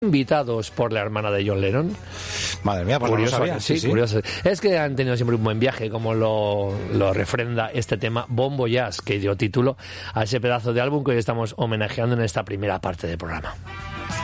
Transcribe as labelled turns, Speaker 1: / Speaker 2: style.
Speaker 1: invitados por la hermana de John Lennon.
Speaker 2: Madre mía, pues
Speaker 1: Curioso,
Speaker 2: no lo sabía.
Speaker 1: sí. Curioso. Es que han tenido siempre un buen viaje, como lo refrenda este tema Bon Voyage, que dio título a ese pedazo de álbum que hoy estamos homenajeando en esta primera parte del programa.